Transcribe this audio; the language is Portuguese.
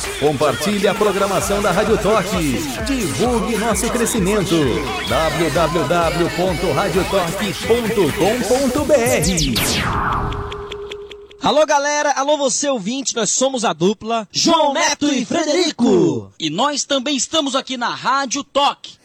Compartilhe a programação da Rádio Toque. Divulgue nosso crescimento. www.radiotoque.com.br. Alô galera, alô você ouvinte, nós somos a dupla João Neto e Frederico. E nós também estamos aqui na Rádio Toque.